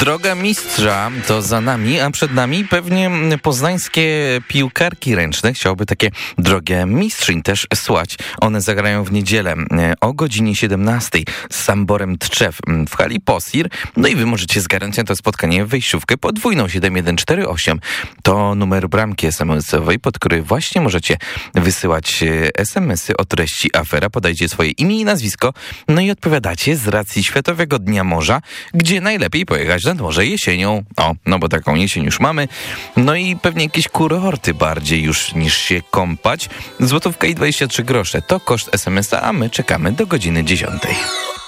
Droga mistrza to za nami, a przed nami pewnie poznańskie piłkarki ręczne chciałyby takie drogę mistrzyń też słać. One zagrają w niedzielę o godzinie 17 z Samborem Tczew w hali Posir. No i wy możecie zgarnąć to spotkanie w wejściówkę podwójną 7148. To numer bramki SMS-owej, pod który właśnie możecie wysyłać SMS-y o treści afera. Podajcie swoje imię i nazwisko, no i odpowiadacie z racji Światowego Dnia Morza, gdzie najlepiej pojechać nad morze jesienią. No bo taką jesień już mamy. No i pewnie jakieś kurorty bardziej już niż się kąpać. Złotówka i 23 grosze to koszt SMS-a, a my czekamy do godziny 10.